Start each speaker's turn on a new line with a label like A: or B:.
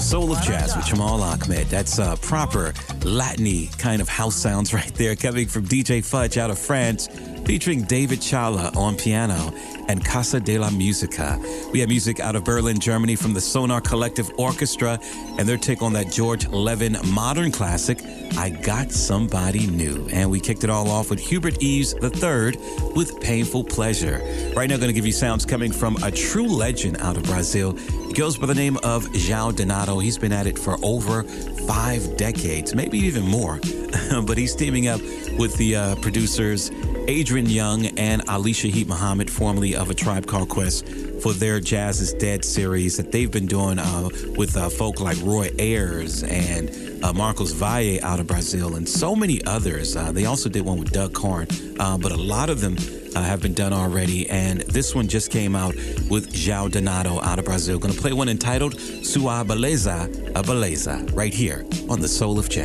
A: Soul of Jazz with Jamal Ahmed. That's proper Latin-y kind of house sounds right there, coming from DJ Fudge out of France, featuring David Chala on piano and Casa de la Musica. We have music out of Berlin, Germany from the Sonar Collective Orchestra and their take on that George Levin modern classic, I Got Somebody New. And we kicked it all off with Hubert Eves III with Painful Pleasure. Right now, I'm going to give you sounds coming from a true legend out of Brazil. He goes by the name of João Donato. He's been at it for over 5 decades, maybe even more. But he's teaming up with the producers Adrian Young and Ali Shaheed Muhammad, formerly of A Tribe Called Quest, for their Jazz is Dead series that they've been doing with folk like Roy Ayers and Marcos Valle out of Brazil and so many others. They also did one with Doug Karn, but a lot of them have been done already, and this one just came out with João Donato out of Brazil. Going to play one entitled Sua Beleza, a Beleza, right here on The Soul of Jazz.